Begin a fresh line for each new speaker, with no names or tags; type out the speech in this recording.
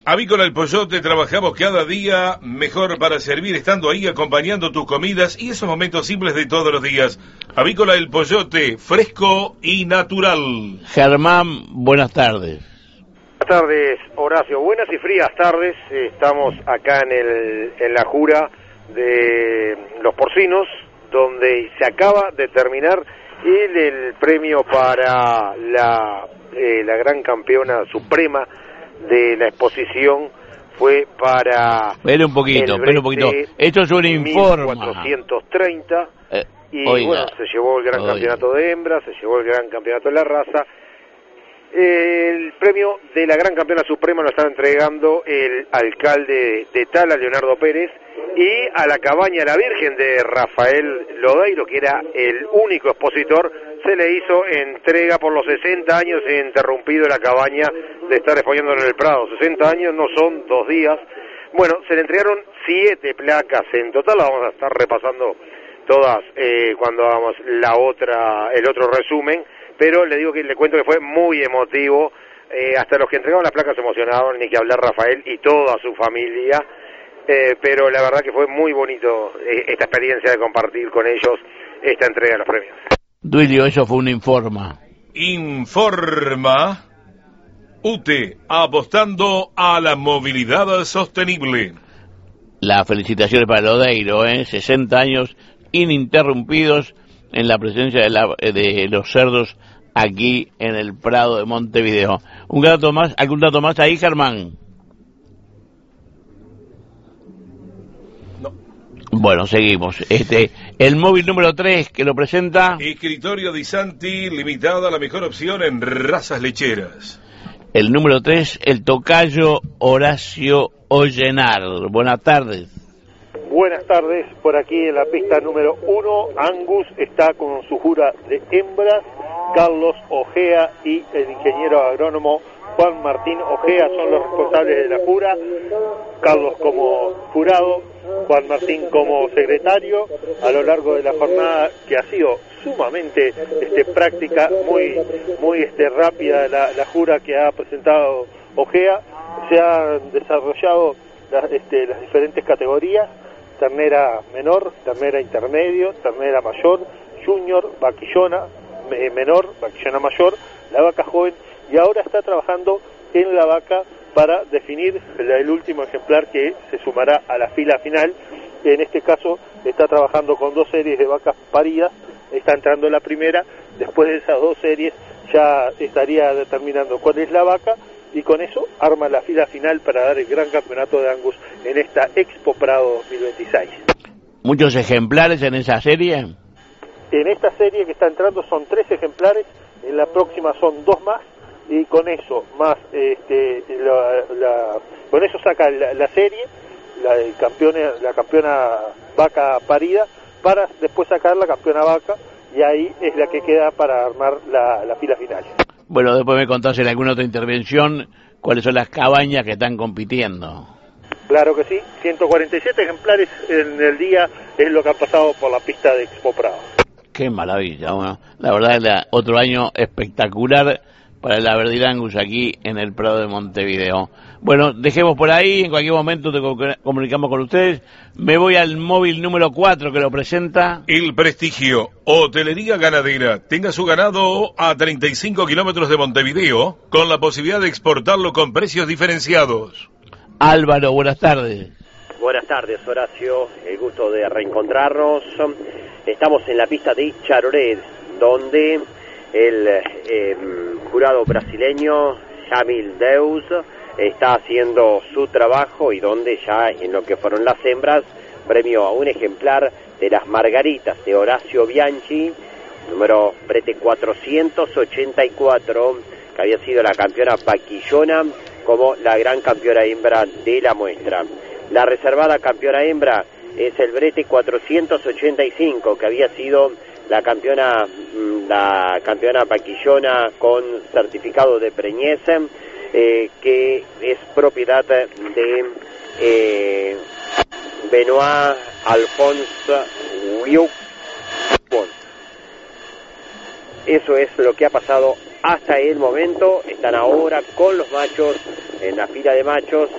Avícola El Pollote, trabajamos cada día mejor para servir, estando ahí acompañando tus comidas y esos momentos simples de todos los días. Avícola El Pollote, fresco y natural.
Germán, buenas tardes.
Buenas tardes, Horacio. Buenas y frías tardes. Estamos acá en la jura de los porcinos, donde se acaba de terminar el premio para la gran campeona suprema de la exposición. Fue para...
Espera un poquito. Esto es un informe.
1430. Y
oiga,
bueno, se llevó el gran campeonato de hembras, se llevó el gran campeonato de la raza. El premio de la gran campeona suprema lo están entregando el alcalde de Tala, Leonardo Pérez, y a la cabaña La Virgen de Rafael Lodeiro, que era el único expositor, se le hizo entrega por los 60 años interrumpido la cabaña de estar exponiendo en el Prado. 60 años no son 2 días. Bueno, se le entregaron 7 placas en total, la vamos a estar repasando todas cuando hagamos el otro resumen, pero le cuento que fue muy emotivo, hasta los que entregaron las placas se emocionaron, ni que hablar Rafael y toda su familia, pero la verdad que fue muy bonito esta experiencia de compartir con ellos esta entrega de los premios.
Duilio, eso fue un informa.
Informa UTE, apostando a la movilidad sostenible.
Las felicitaciones para Lodeiro, 60 años ininterrumpidos en la presencia de los cerdos aquí en el Prado de Montevideo. ¿Algún dato más ahí, Germán?
No.
Bueno, seguimos. El móvil número 3 que lo presenta...
Escritorio Di Santi, limitada, la mejor opción en razas lecheras.
El número 3, el tocayo Horacio Ollenar. Buenas tardes.
Buenas tardes, por aquí en la pista número 1, Angus está con su jura de hembras, Carlos Ojea y el ingeniero agrónomo Juan Martín Ojea son los responsables de la jura, Carlos como jurado, Juan Martín como secretario, a lo largo de la jornada que ha sido sumamente práctica, muy rápida la jura que ha presentado Ojea, se han desarrollado las diferentes categorías: ternera menor, ternera intermedio, ternera mayor, junior, vaquillona menor, vaquillona mayor, la vaca joven, y ahora está trabajando en la vaca para definir el último ejemplar que se sumará a la fila final. En este caso está trabajando con 2 series de vacas paridas, está entrando la primera, después de esas 2 series ya estaría determinando cuál es la vaca, y con eso arma la fila final para dar el gran campeonato de Angus en esta Expo Prado 2026.
¿Muchos ejemplares en esa serie?
En esta serie que está entrando son 3 ejemplares, en la próxima son 2 más, y con eso más con eso saca la serie, la campeona vaca parida, para después sacar la campeona vaca, y ahí es la que queda para armar la fila final.
Bueno, después me contás en alguna otra intervención cuáles son las cabañas que están compitiendo.
Claro que sí, 147 ejemplares en el día es lo que ha pasado por la pista de Expo Prado.
Qué maravilla, bueno, la verdad es otro año espectacular para la Verdil Angus aquí en el Prado de Montevideo. Bueno, dejemos por ahí, en cualquier momento te comunicamos con ustedes. Me voy al móvil número 4 que lo presenta...
El Prestigio, hotelería ganadera. Tenga su ganado a 35 kilómetros de Montevideo, con la posibilidad de exportarlo con precios diferenciados.
Álvaro, buenas tardes.
Buenas tardes, Horacio, el gusto de reencontrarnos. Estamos en la pista de Charoret, donde el jurado brasileño Jamil Deus está haciendo su trabajo, y donde ya en lo que fueron las hembras premió a un ejemplar de las Margaritas de Horacio Bianchi, número brete 484, que había sido la campeona vaquillona, como la gran campeona hembra de la muestra. La reservada campeona hembra es el brete 485, que había sido la campeona vaquillona con certificado de preñez, que es propiedad de Benoit Alphonse Wiuk. Eso es lo que ha pasado hasta el momento. Están ahora con los machos en la fila de machos